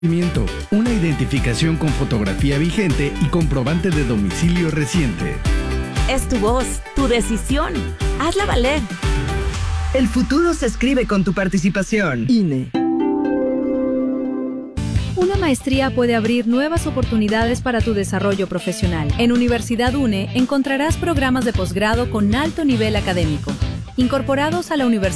Una identificación con fotografía vigente y comprobante de domicilio reciente. Es tu voz, tu decisión. Hazla valer. El futuro se escribe con tu participación. INE. Una maestría puede abrir nuevas oportunidades para tu desarrollo profesional. En Universidad UNE encontrarás programas de posgrado con alto nivel académico, incorporados a la Universidad